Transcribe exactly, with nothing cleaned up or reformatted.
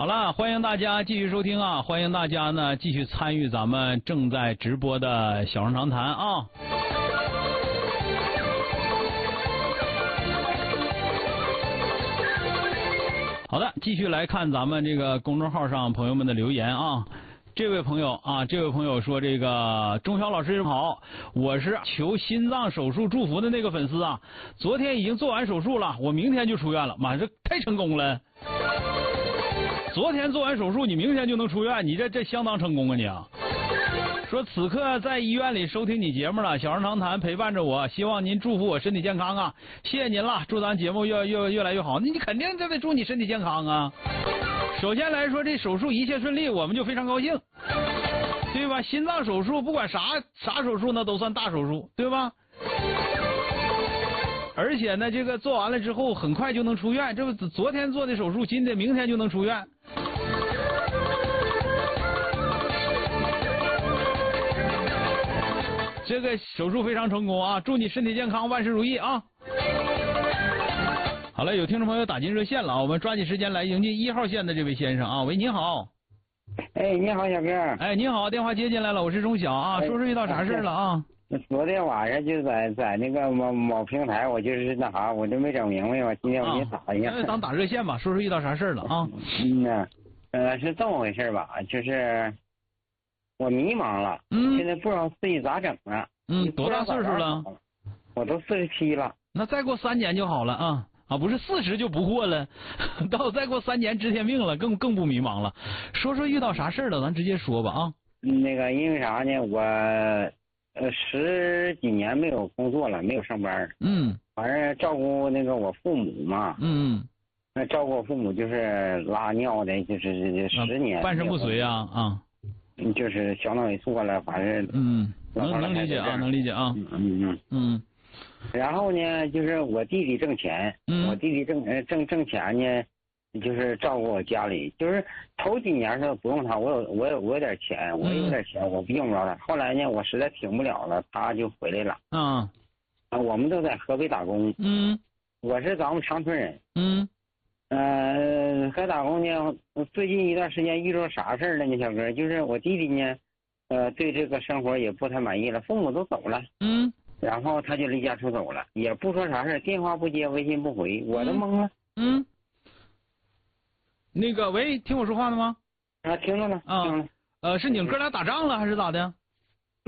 好了，欢迎大家继续收听啊！欢迎大家呢继续参与咱们正在直播的小声长谈啊！好的，继续来看咱们这个公众号上朋友们的留言啊。这位朋友啊，这位朋友说这个钟晓老师好，我是求心脏手术祝福的那个粉丝啊，昨天已经做完手术了，我明天就出院了，妈，这太成功了！昨天做完手术，你明天就能出院，你这这相当成功啊你啊！说此刻在医院里收听你节目了，小声长谈陪伴着我，希望您祝福我身体健康啊！谢谢您了，祝咱节目越越越来越好。那你肯定就得祝你身体健康啊！首先来说，这手术一切顺利，我们就非常高兴，对吧？心脏手术不管啥啥手术呢，都算大手术，对吧？而且呢，这个做完了之后很快就能出院，这不昨天做的手术，今天明天就能出院。这个手术非常成功啊！祝你身体健康，万事如意啊！好了，有听众朋友打进热线了啊，我们抓紧时间来迎接一号线的这位先生啊。喂，您好。 哎，你好，小哥。 哎，您好，电话接进来了，我是钟晓啊。说说遇到啥事了啊？ 昨天晚上就在在那个某某平台，我就是那啥，我就没整明白嘛。今天我给你打一下。 啊、当打热线吧，说说遇到啥事了啊？ 嗯呐，呃，是这么回事吧？就是我迷茫了， 嗯， 现在不知道自己咋整了。 嗯，多大岁数了？ 我都四十七了。 那再过三年就好了啊。啊，不是四十就不惑了，到再过三年知天命了，更更不迷茫了。说说遇到啥事了，咱直接说吧啊。 那个因为啥呢？我呃十几年没有工作了，没有上班。 嗯。 反正照顾那个我父母嘛。 嗯。 那照顾我父母就是拉尿的，就是十年。 半身不遂啊啊。 就是小脑萎缩了，反正。 嗯。能能理解啊，能理解啊。 嗯嗯嗯。嗯。然后呢，就是我弟弟挣钱， 嗯、 我弟弟挣呃挣挣钱呢，就是照顾我家里。就是头几年时候不用他，我有我有我有点钱，我有点钱，我不用不着他。后来呢，我实在挺不了了，他就回来了。 啊， 啊，我们都在河北打工。 嗯， 我是咱们长春人。 嗯， 呃，还打工呢。最近一段时间遇到啥事儿了呢，小哥？就是我弟弟呢，呃，对这个生活也不太满意了，父母都走了。 嗯。 然后他就离家出走了，也不说啥事，电话不接，微信不回，我都懵了。 嗯。那个，喂，听我说话呢吗？ 啊，听着了。 啊。 听了。 呃，是你们哥俩打仗了还是咋的？